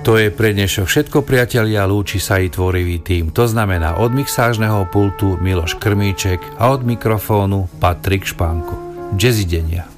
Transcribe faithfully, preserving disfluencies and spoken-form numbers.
To je pre dnešok všetko, priatelia, lúči sa i tvorivý tím. To znamená od mixážneho pultu Miloš Krmíček a od mikrofónu Patrik Špánko. Jazzidenia.